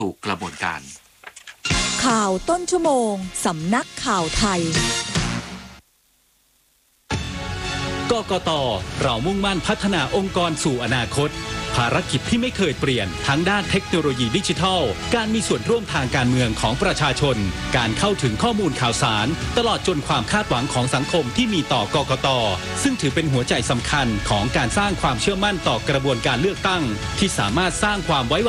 สู่กระบวนการข่าวต้นชั่วโมงสำนักข่าวไทยกกต.เรามุ่งมั่นพัฒนาองค์กรสู่อนาคตภารกิจที่ไม่เคยเปลี่ยนทั้งด้านเทคโนโลยีดิจิทัลการมีส่วนร่วมทางการเมืองของประชาชนการเข้าถึงข้อมูลข่าวสารตลอดจนความคาดหวังของสังคมที่มีต่อกกต.ซึ่งถือเป็นหัวใจสำคัญของการสร้างความเชื่อมั่นต่อกระบวนการเลือกตั้งที่สามารถสร้างความไว้